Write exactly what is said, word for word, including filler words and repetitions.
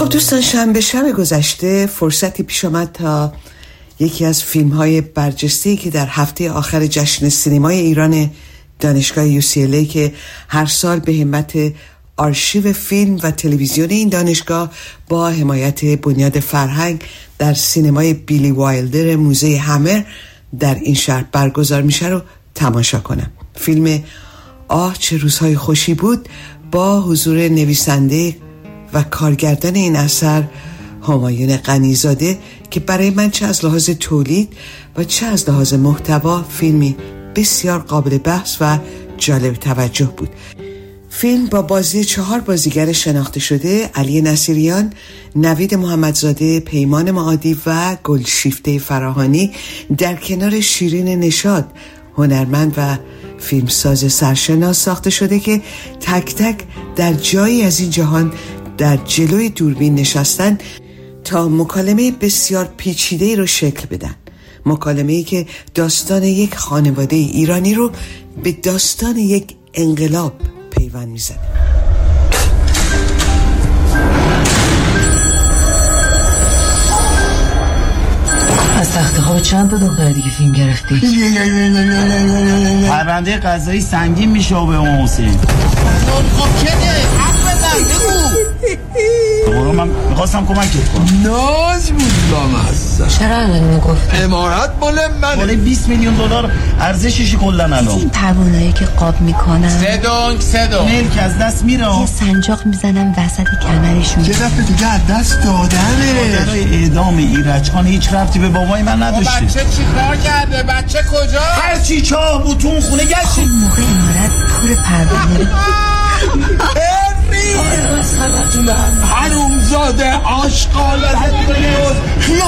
خب دوستان، شنبه شب گذشته فرصتی پیش آمد تا یکی از فیلم‌های برجسته‌ای که در هفته آخر جشن سینمای ایران دانشگاه یو سی ال ای که هر سال به همت آرشیو فیلم و تلویزیون این دانشگاه با حمایت بنیاد فرهنگ در سینمای بیلی وایلدر موزه همر در این شهر برگزار میشه رو تماشا کنم. فیلم آه چه روزهای خوشی بود با حضور نویسنده و کارگردان این اثر همایون غنی‌زاده که برای من چه از لحاظ تولید و چه از لحاظ محتوا فیلمی بسیار قابل بحث و جالب توجه بود. فیلم با بازی چهار بازیگر شناخته شده: علی نصیریان، نوید محمدزاده، پیمان معادی و گلشیفته فراهانی در کنار شیرین نشاد، هنرمند و فیلمساز سرشناس ساخته شده که تک تک در جایی از این جهان در جلوی دوربین نشستن تا مکالمه بسیار پیچیده‌ای رو شکل بدن. مکالمه‌ای که داستان یک خانواده ایرانی رو به داستان یک انقلاب پیوند میزنه. از تخت خواب چند تا دختر دیگه فیلم گرفتی؟ پرونده قضایی سنگین میشه به اون حسین. خب چه ده؟ حق بزن بگو. برو، من میخواستم کمکت کنم. ناز بود لامصب. چرا الان گفت؟ امارت مال منه. مال بیست میلیون دلار ارزشش کلا الان. این پروانه‌ای که قاب میکنن سدونگ سدونگ ملک از دست میره. یه سنجاق میزنن وسط کمرشون. یه دفعه دیگه از دست دادنه. مادرای اعدام ایرج خان هیچ ربطی به بابای من نداشته. بچه چی کار کرده؟ بچه کجا؟ هر چی چاه بود تو اون خونه گشت. این موقع امارت پر پروانه. حرومزاده آشغال